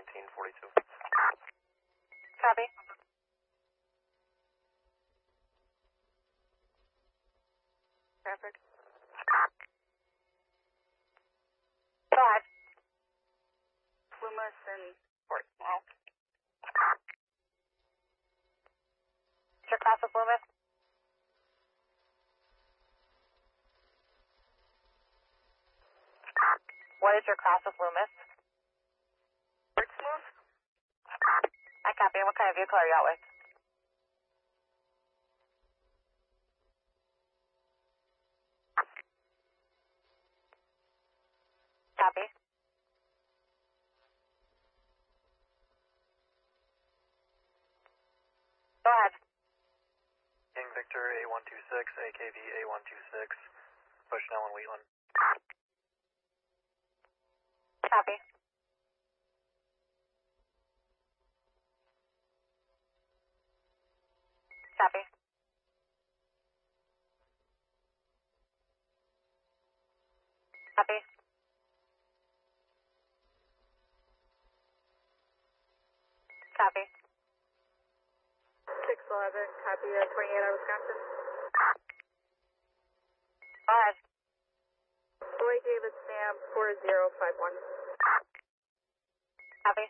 1942. Copy. Bradford. Go ahead. Loomis and Portsmouth. Is your class with Loomis? What is your class with Loomis? Portsmouth. I copy. And what kind of vehicle are you out with? Copy. Go ahead. King Victor A126, AKV A126, Bushnell and Wheatland. Copy. Copy. Copy. Copy. 611, copy 28 out of Wisconsin. Go ahead. Boy David Sam 4051. Copy.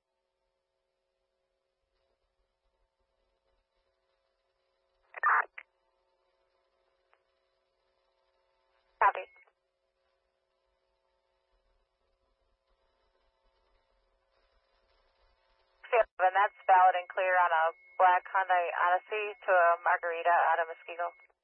Copy. And that's valid and clear on a black Hyundai Odyssey to a Margarita out of Muskego.